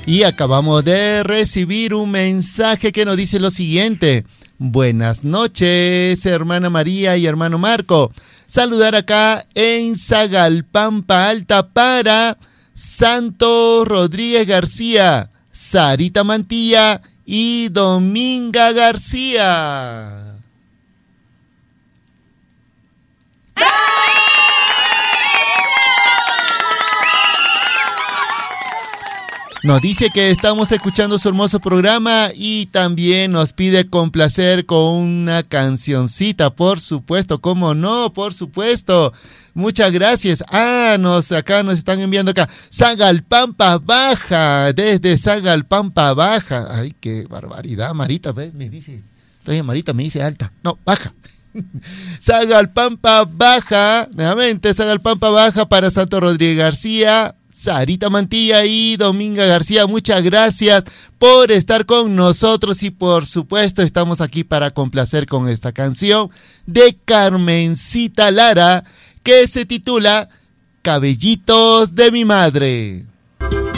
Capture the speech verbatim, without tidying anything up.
Y acabamos de recibir un mensaje que nos dice lo siguiente. Buenas noches, hermana María y hermano Marco. Saludar acá en Zagalpampa Alta para Santo Rodríguez García, Sarita Mantilla y Dominga García. Nos dice que estamos escuchando su hermoso programa y también nos pide complacer con una cancioncita, por supuesto, ¿cómo no? Por supuesto. Muchas gracias. Ah, nos acá nos están enviando acá. Zagalpampa Baja, desde Zagalpampa Baja. Ay, qué barbaridad, Marita, ¿ves? Me dice, entonces Marita me dice alta. No, baja. Zagalpampa Baja, nuevamente Zagalpampa Baja para Santo Rodríguez García, Sarita Mantilla y Dominga García. Muchas gracias por estar con nosotros y por supuesto estamos aquí para complacer con esta canción de Carmencita Lara que se titula Cabellitos de mi madre.